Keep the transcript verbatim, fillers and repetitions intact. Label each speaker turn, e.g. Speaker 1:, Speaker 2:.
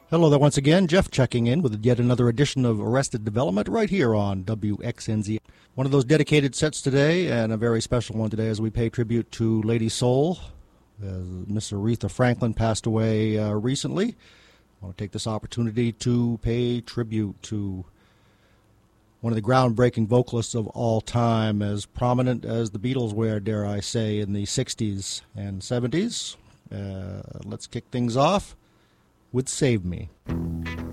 Speaker 1: Hello there once again. Jeff checking in with yet another edition of Arrested Development right here on W X N Z. One of those dedicated sets today, and a very special one today as we pay tribute to Lady Soul. As Miss Aretha Franklin passed away uh, recently. I want to take this opportunity to pay tribute to one of the groundbreaking vocalists of all time, as prominent as the Beatles were, dare I say, in the sixties and seventies. Uh, let's kick things off with Save Me.